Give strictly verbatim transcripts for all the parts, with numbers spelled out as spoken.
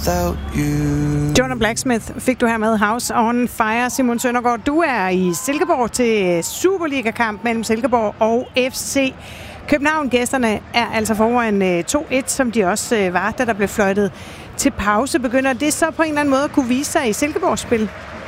Jonah Blacksmith fik du her med House on Fire. Simon Søndergaard, du er i Silkeborg til Superliga-kamp mellem Silkeborg og F C København. Gæsterne er altså foran to et, som de også var, da der blev fløjtet til pause. Begynder det så på en eller anden måde at kunne vise sig i Silkeborgs spil?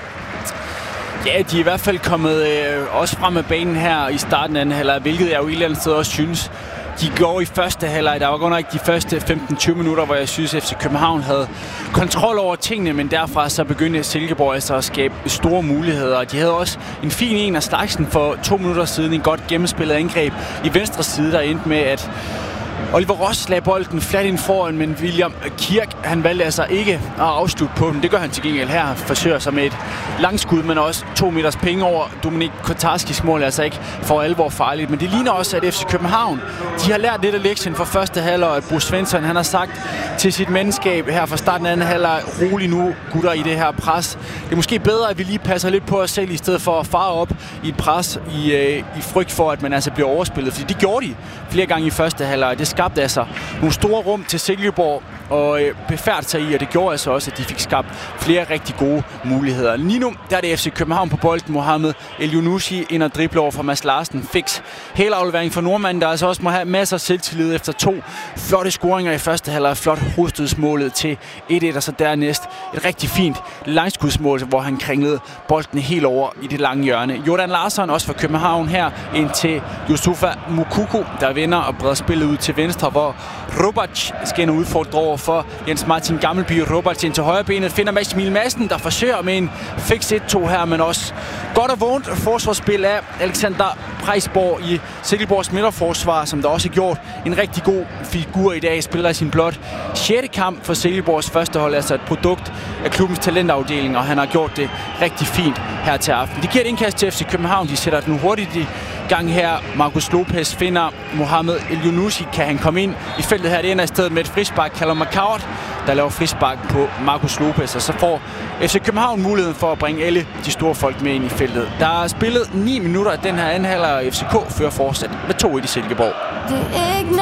Ja, de er i hvert fald kommet øh, også frem med banen her i starten af anden halvleg, hvilket jeg jo et eller andet sted også synes. De går i første halvleg. Der var godt nok de første femten tyve minutter, hvor jeg synes, at F C København havde kontrol over tingene, men derfra så begyndte Silkeborg altså at skabe store muligheder. De havde også en fin en af slagsen for to minutter siden, en godt gennemspillet angreb i venstre side, der endte med, at Oliver Ross lagde bolden flat ind foran, men William Kirk, han valgte altså ikke at afslutte på den. Det gør han til gengæld her. Forsøger sig med et langskud, men også to meters penge over. Dominik Kotarskis mål er altså ikke for alvor farligt. Men det ligner også, at F C København, de har lært lidt af lektien fra første halvleg, at Bruce Svensson, han har sagt til sit mandskab her fra starten af anden halvleg, rolig nu, gutter, i det her pres. Det er måske bedre, at vi lige passer lidt på os selv, i stedet for at fare op i et pres i, øh, i frygt for, at man altså bliver overspillet. Fordi det gjorde de flere gange i første halvleg. Det skabte altså nogle store rum til Silkeborg og øh, befærde sig i, og det gjorde altså også, at de fik skabt flere rigtig gode muligheder. Lige nu, der er det F C København på bolden. Mohamed El-Yunusi ind og dribler over for Mads Larsen. Fix helaflevering for nordmanden, der altså også må have masser af selvtillid efter to flotte scoringer i første halvleg. Flot hovedstødsmålet til et et, og så dernæst et rigtig fint langskudsmål, hvor han kringlede bolden helt over i det lange hjørne. Jordan Larsson også for København her ind til Yusufa Moukoko, der vender og breder spillet ud til venstre, hvor Robac skal udfordre over for Jens Martin Gammelby. Robac ind til højre benet, finder Mads Emil Madsen, der forsøger med en fix et to her, men også godt og vågent forsvarsspil af Alexander Preisborg i Silkeborgs midterforsvar, som der også har gjort en rigtig god figur i dag. Spiller i sin blot sjette kamp for Silkeborgs første hold, altså et produkt af klubbens talentafdeling, og han har gjort det rigtig fint her til aften. Det giver et indkast til F C København. De sætter den hurtigt i gang her. Marcus Lopez finder Mohamed El-Yunusi. Kan han komme ind i feltet her? Det ender i stedet med et frispark. Callum McCourt, der laver frispark på Marcus Lopez, og så får F C København muligheden for at bringe alle de store folk med ind i feltet. Der er spillet ni minutter af den her anden halvleg, og F C K fører fortsat med to et i Silkeborg.